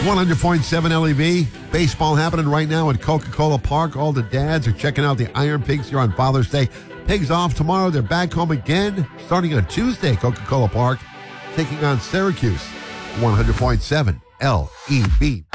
100.7 LEV. Baseball happening right now at Coca-Cola Park. All the dads are checking out the Iron Pigs here on Father's Day. Pigs off tomorrow. They're back home again starting on Tuesday, Coca-Cola Park, taking on Syracuse. 100.7 LEV.